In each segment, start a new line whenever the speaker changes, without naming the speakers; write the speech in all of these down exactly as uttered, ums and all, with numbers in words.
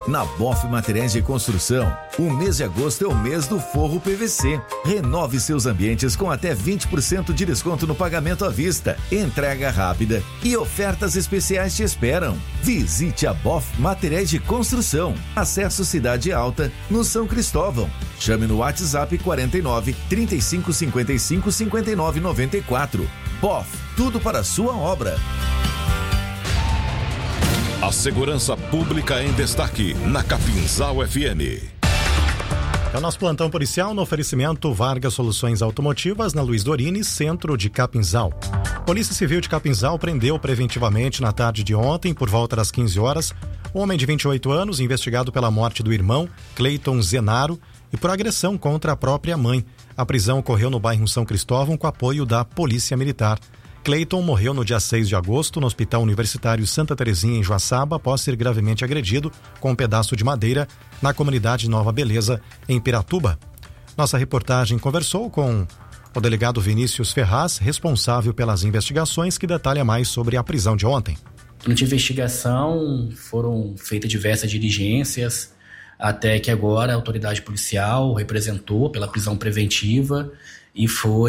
Na Boff Materiais de Construção, o mês de agosto é o mês do forro P V C. Renove seus ambientes com até vinte por cento de desconto no pagamento à vista, entrega rápida e ofertas especiais te esperam. Visite a Boff Materiais de Construção. Acesso Cidade Alta, no São Cristóvão. Chame no WhatsApp quarenta e nove, trinta e cinco, cinquenta e cinco, cinquenta e nove, noventa e quatro. Boff, tudo para a sua obra.
A segurança pública em destaque na Capinzal F M.
É o nosso plantão policial no oferecimento Vargas Soluções Automotivas na Luiz Dorini, centro de Capinzal. Polícia Civil de Capinzal prendeu preventivamente na tarde de ontem, por volta das quinze horas, um homem de vinte e oito anos investigado pela morte do irmão, Cleiton Zenaro, e por agressão contra a própria mãe. A prisão ocorreu no bairro São Cristóvão com apoio da Polícia Militar. Cleiton morreu no dia seis de agosto no Hospital Universitário Santa Terezinha, em Joaçaba, após ser gravemente agredido com um pedaço de madeira na comunidade Nova Beleza, em Piratuba. Nossa reportagem conversou com o delegado Vinícius Ferraz, responsável pelas investigações, que detalha mais sobre a prisão de ontem.
Durante a investigação foram feitas diversas diligências, até que agora a autoridade policial representou pela prisão preventiva e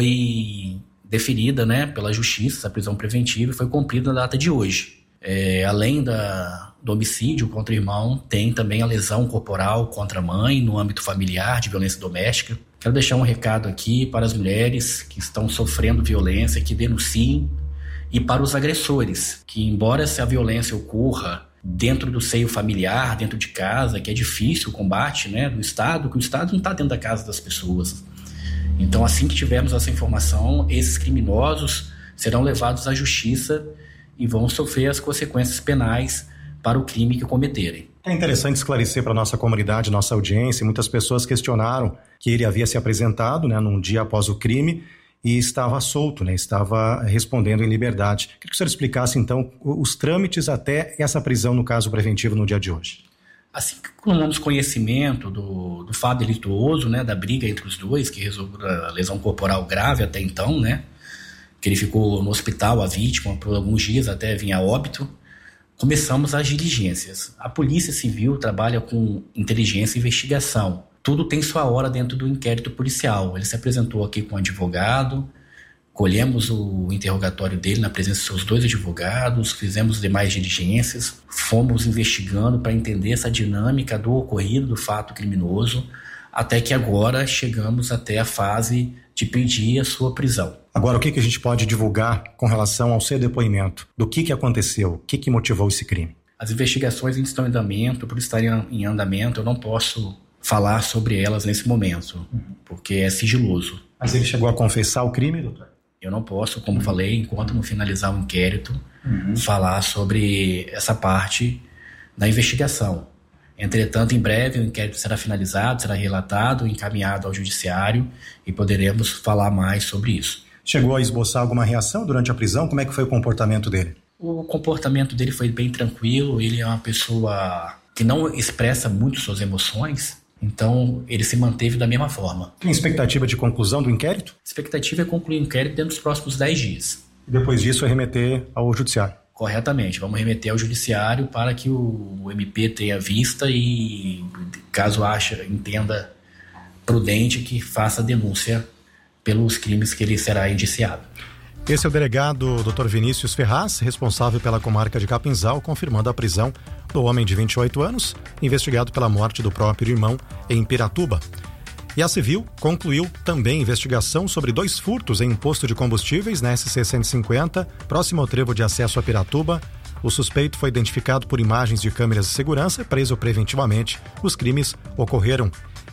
foi deferida, né, pela justiça, essa prisão preventiva, e foi cumprida na data de hoje. É, além da, do homicídio contra o irmão, tem também a lesão corporal contra a mãe no âmbito familiar de violência doméstica. Quero deixar um recado aqui para as mulheres que estão sofrendo violência, que denunciem, e para os agressores, que embora essa violência ocorra dentro do seio familiar, dentro de casa, que é difícil o combate, né, do Estado, que o Estado não está dentro da casa das pessoas. Então, assim que tivermos essa informação, esses criminosos serão levados à justiça e vão sofrer as consequências penais para o crime que cometerem.
É interessante esclarecer para a nossa comunidade, nossa audiência. Muitas pessoas questionaram que ele havia se apresentado, né, num dia após o crime e estava solto, né, estava respondendo em liberdade. Queria que o senhor explicasse, então, os trâmites até essa prisão, no caso preventivo, no dia de hoje.
Assim que tomamos conhecimento do, do fato delituoso, né, da briga entre os dois, que resolveu a lesão corporal grave até então, né, que ele ficou no hospital, a vítima, por alguns dias até vir a óbito, começamos as diligências. A Polícia Civil trabalha com inteligência e investigação. Tudo tem sua hora dentro do inquérito policial. Ele se apresentou aqui com um advogado, colhemos o interrogatório dele na presença de seus dois advogados, fizemos demais diligências, fomos investigando para entender essa dinâmica do ocorrido, do fato criminoso, até que agora chegamos até a fase de pedir a sua prisão.
Agora, o que, que a gente pode divulgar com relação ao seu depoimento? Do que, que aconteceu? O que, que motivou esse crime?
As investigações ainda estão em andamento. Por estarem em andamento, eu não posso falar sobre elas nesse momento, porque é sigiloso.
Mas ele chegou a confessar o crime, doutor?
Eu não posso, como uhum. falei, enquanto não finalizar o inquérito, uhum. falar sobre essa parte da investigação. Entretanto, em breve o inquérito será finalizado, será relatado, encaminhado ao judiciário e poderemos falar mais sobre isso.
Chegou a esboçar alguma reação durante a prisão? Como é que foi o comportamento dele?
O comportamento dele foi bem tranquilo. Ele é uma pessoa que não expressa muito suas emoções. Então, ele se manteve da mesma forma.
Tem expectativa de conclusão do inquérito?
A expectativa é concluir o inquérito dentro dos próximos dez dias.
E depois disso, é remeter ao judiciário?
Corretamente. Vamos remeter ao judiciário para que o M P tenha vista e, caso ache, entenda prudente, que faça a denúncia pelos crimes que ele será indiciado.
Esse é o delegado doutor Vinícius Ferraz, responsável pela comarca de Capinzal, confirmando a prisão do homem de vinte e oito anos, investigado pela morte do próprio irmão em Piratuba. E a Civil concluiu também investigação sobre dois furtos em um posto de combustíveis na S C cento e cinquenta, próximo ao trevo de acesso a Piratuba. O suspeito foi identificado por imagens de câmeras de segurança e preso preventivamente. Os crimes ocorreram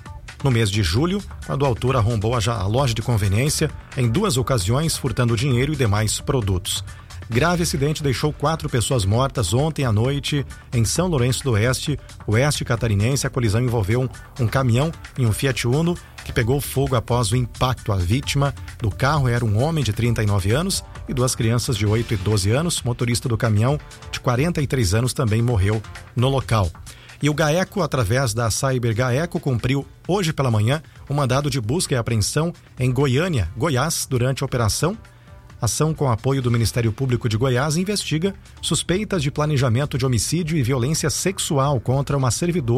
no mês de julho, quando o autor arrombou a loja de conveniência em duas ocasiões, furtando dinheiro e demais produtos. Grave acidente deixou quatro pessoas mortas ontem à noite em São Lourenço do Oeste, oeste catarinense. A colisão envolveu um, um caminhão e um Fiat Uno que pegou fogo após o impacto. A vítima do carro era um homem de trinta e nove anos e duas crianças de oito e doze anos. O motorista do caminhão, de quarenta e três anos, também morreu no local. E o GAECO, através da Cyber GAECO, cumpriu hoje pela manhã um mandado de busca e apreensão em Goiânia, Goiás, durante a operação. Ação com apoio do Ministério Público de Goiás investiga suspeitas de planejamento de homicídio e violência sexual contra uma servidora